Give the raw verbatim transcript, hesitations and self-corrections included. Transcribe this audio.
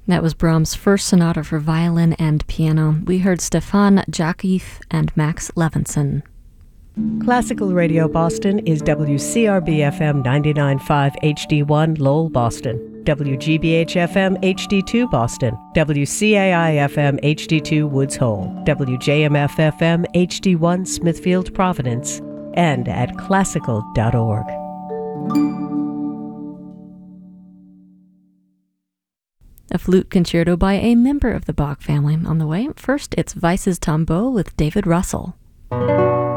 That was Brahms' first sonata for violin and piano. We heard Stefan Jakif and Max Levinson. Classical Radio Boston is W C R B F M ninety-nine point five H D one Lowell, Boston, W G B H F M H D two Boston, W C A I F M H D two Woods Hole, W J M F F M H D one Smithfield, Providence, and at classical dot org. A flute concerto by a member of the Bach family on the way. First, it's Weiss's Tombeau with David Russell.